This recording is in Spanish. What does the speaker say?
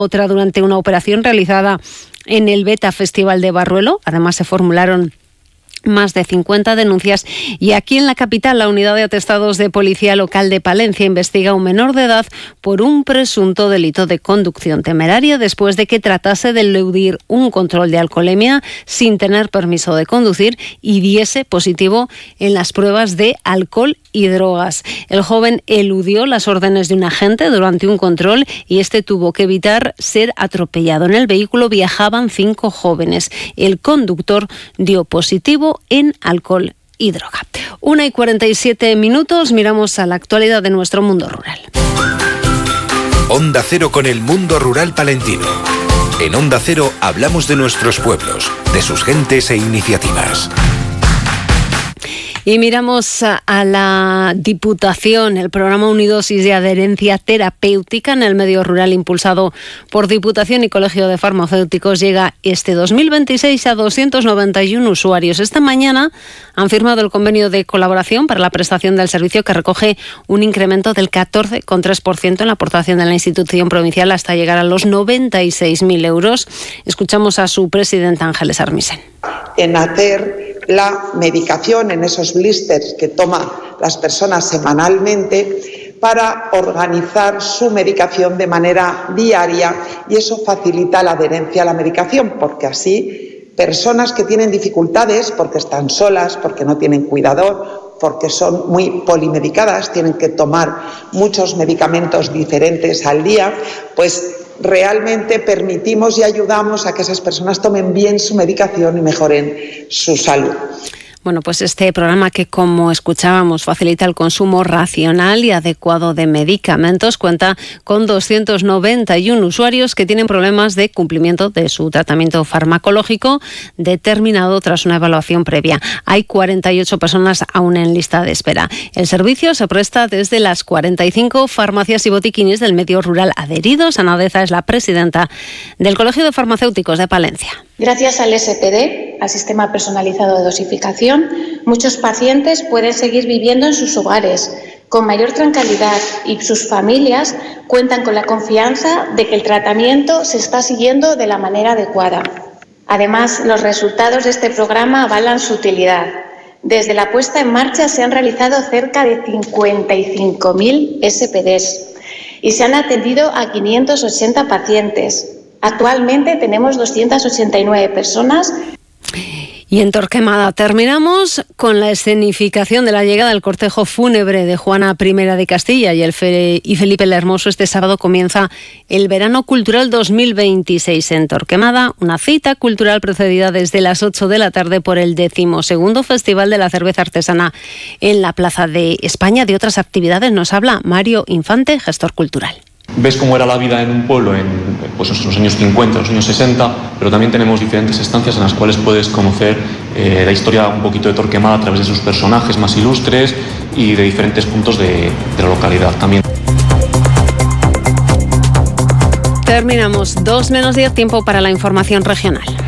otra durante una operación realizada en el Beta Festival de Barruelo. Además, se formularon más de 50 denuncias y aquí en la capital la unidad de atestados de policía local de Palencia investiga a un menor de edad por un presunto delito de conducción temeraria después de que tratase de eludir un control de alcoholemia sin tener permiso de conducir y diese positivo en las pruebas de alcohol y drogas. El joven eludió las órdenes de un agente durante un control y este tuvo que evitar ser atropellado. En el vehículo viajaban 5 jóvenes. El conductor dio positivo en alcohol y droga. 1:47, miramos a la actualidad de nuestro mundo rural. Onda Cero con el mundo rural palentino. En Onda Cero hablamos de nuestros pueblos, de sus gentes e iniciativas. Y miramos a la Diputación. El programa Unidosis de adherencia terapéutica en el medio rural impulsado por Diputación y Colegio de Farmacéuticos llega este 2026 a 291 usuarios. Esta mañana han firmado el convenio de colaboración para la prestación del servicio que recoge un incremento del 14,3% en la aportación de la institución provincial hasta llegar a los 96.000 euros. Escuchamos a su presidenta Ángeles Armisen. En hacer la medicación en esos blisters que toman las personas semanalmente para organizar su medicación de manera diaria y eso facilita la adherencia a la medicación porque así personas que tienen dificultades porque están solas, porque no tienen cuidador, porque son muy polimedicadas, tienen que tomar muchos medicamentos diferentes al día, pues realmente permitimos y ayudamos a que esas personas tomen bien su medicación y mejoren su salud. Bueno, pues este programa que, como escuchábamos, facilita el consumo racional y adecuado de medicamentos, cuenta con 291 usuarios que tienen problemas de cumplimiento de su tratamiento farmacológico determinado tras una evaluación previa. Hay 48 personas aún en lista de espera. El servicio se presta desde las 45 farmacias y botiquines del medio rural adheridos. Ana Deza es la presidenta del Colegio de Farmacéuticos de Palencia. Gracias al SPD, al sistema personalizado de dosificación, muchos pacientes pueden seguir viviendo en sus hogares con mayor tranquilidad y sus familias cuentan con la confianza de que el tratamiento se está siguiendo de la manera adecuada. Además, los resultados de este programa avalan su utilidad. Desde la puesta en marcha se han realizado cerca de 55.000 SPDs y se han atendido a 580 pacientes. Actualmente tenemos 289 personas. Y en Torquemada terminamos con la escenificación de la llegada del cortejo fúnebre de Juana I de Castilla y Felipe el Hermoso. Este sábado comienza el Verano Cultural 2026 en Torquemada, una cita cultural precedida desde las 8 de la tarde por el 12º Festival de la Cerveza Artesana en la Plaza de España. De otras actividades nos habla Mario Infante, gestor cultural. Ves cómo era la vida en un pueblo en los años 50, los años 60, pero también tenemos diferentes estancias en las cuales puedes conocer la historia un poquito de Torquemada a través de sus personajes más ilustres y de diferentes puntos de la localidad también. Terminamos 2 menos 10, tiempo para la información regional.